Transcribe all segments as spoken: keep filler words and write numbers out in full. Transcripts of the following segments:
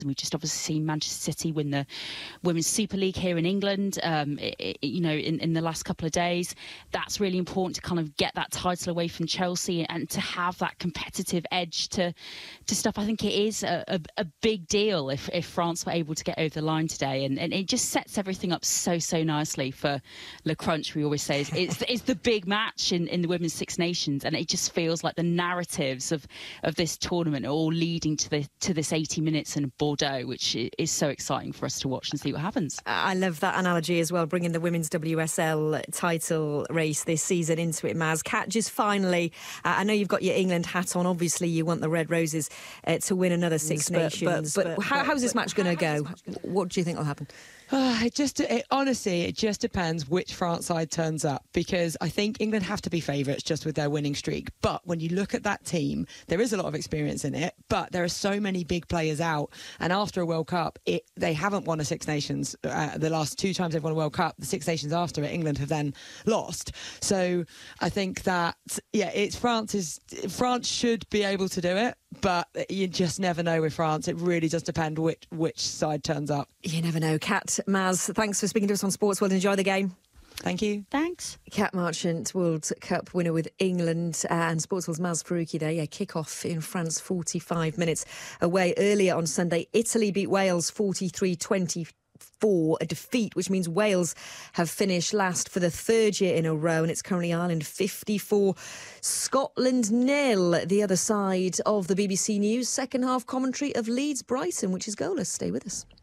And we've just obviously seen Manchester City win the Women's Super League here in England, um, it, it, you know, in, in the last couple of days. That's really important to kind of get that title away from Chelsea and to have that competitive edge to to stuff. I think it is a, a, a big deal if, if France were able to get over the line today. And, and it just sets everything up so, so nicely for Le Crunch, we always say. It's, it's, it's the big match in, in the Women's Six Nations. And it just feels like the narratives of, of this tournament are all leading to, the, to this eighty minutes and Bordeaux, which is so exciting for us to watch and see what happens. I love that analogy as well, bringing the women's W S L title race this season into it, Maz. Kat, just finally, uh, I know you've got your England hat on. Obviously, you want the Red Roses uh, to win another Six but, Nations. But, but, but how, but, how's this match going to go? Gonna... What do you think will happen? Uh, it just, it, honestly, it just depends which France side turns up, because I think England have to be favourites just with their winning streak. But when you look at that team, there is a lot of experience in it, but there are so many big players out. And after a World Cup, it, they haven't won a Six Nations. Uh, the last two times they've won a World Cup, the Six Nations after it, England have then lost. So I think that, yeah, it's France's, France should be able to do it, but you just never know with France. It really does depend which, which side turns up. You never know. Kat, Maz, thanks for speaking to us on Sports World. Enjoy the game. Thank you. Thanks. Kat Marchant, World Cup winner with England, uh, and Sports World's Maz Faruqi there. Yeah, kick-off in France, forty-five minutes away. Earlier on Sunday, Italy beat Wales forty-three twenty-four, a defeat which means Wales have finished last for the third year in a row, and it's currently Ireland fifty-four, Scotland nil. The other side of the B B C News, second half commentary of Leeds Brighton, which is goalless. Stay with us.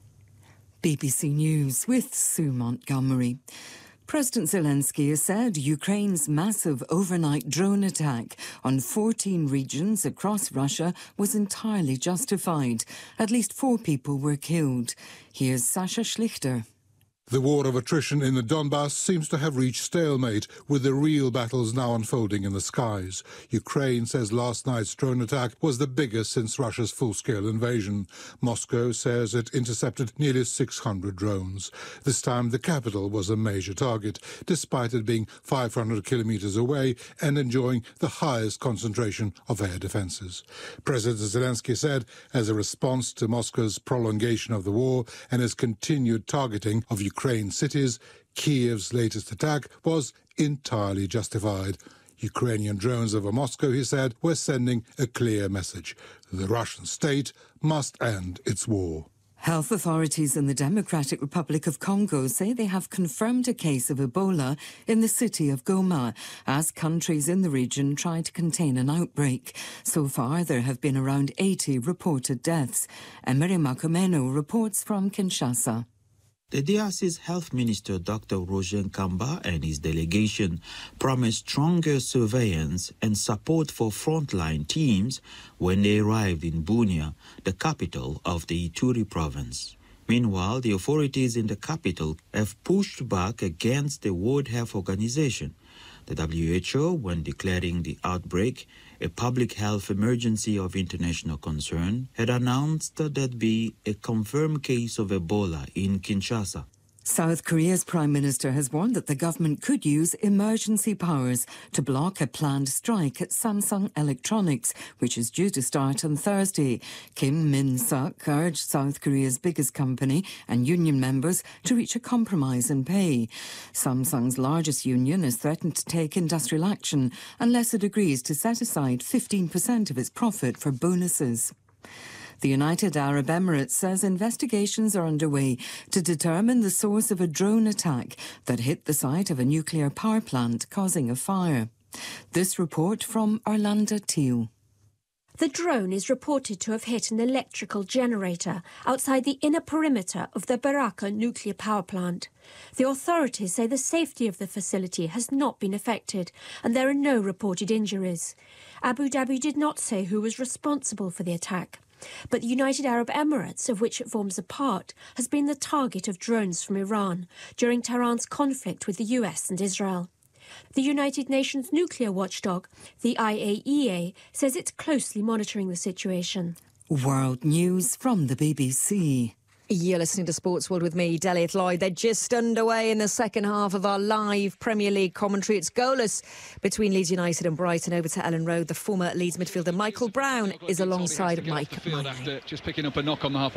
B B C News with Sue Montgomery. President Zelensky has said Ukraine's massive overnight drone attack on fourteen regions across Russia was entirely justified. At least four people were killed. Here's Sasha Schlichter. The war of attrition in the Donbass seems to have reached stalemate, with the real battles now unfolding in the skies. Ukraine says last night's drone attack was the biggest since Russia's full-scale invasion. Moscow says it intercepted nearly six hundred drones. This time the capital was a major target, despite it being five hundred kilometers away and enjoying the highest concentration of air defenses. President Zelensky said, as a response to Moscow's prolongation of the war and its continued targeting of Ukraine, Ukraine cities, Kiev's latest attack was entirely justified. Ukrainian drones over Moscow, he said, were sending a clear message. The Russian state must end its war. Health authorities in the Democratic Republic of Congo say they have confirmed a case of Ebola in the city of Goma as countries in the region try to contain an outbreak. So far, there have been around eighty reported deaths. Emery Makomeno reports from Kinshasa. The D R C's Health Minister, Doctor Roger Kamba, and his delegation promised stronger surveillance and support for frontline teams when they arrived in Bunia, the capital of the Ituri province. Meanwhile, the authorities in the capital have pushed back against the World Health Organization. The W H O, when declaring the outbreak a public health emergency of international concern, had announced that there'd be a confirmed case of Ebola in Kinshasa. South Korea's Prime Minister has warned that the government could use emergency powers to block a planned strike at Samsung Electronics, which is due to start on Thursday. Kim Min-suk urged South Korea's biggest company and union members to reach a compromise in pay. Samsung's largest union has threatened to take industrial action unless it agrees to set aside fifteen percent of its profit for bonuses. The United Arab Emirates says investigations are underway to determine the source of a drone attack that hit the site of a nuclear power plant, causing a fire. This report from Orlando Teal. The drone is reported to have hit an electrical generator outside the inner perimeter of the Baraka nuclear power plant. The authorities say the safety of the facility has not been affected and there are no reported injuries. Abu Dhabi did not say who was responsible for the attack. But the United Arab Emirates, of which it forms a part, has been the target of drones from Iran during Tehran's conflict with the U S and Israel. The United Nations nuclear watchdog, the I A E A, says it's closely monitoring the situation. World News from the B B C. You're listening to Sports World with me, Deliath Lloyd. They're just underway in the second half of our live Premier League commentary. It's goalless between Leeds United and Brighton. Over to Ellen Road. The former Leeds midfielder Michael Brown is alongside Mike Miley. After just picking up a knock on the half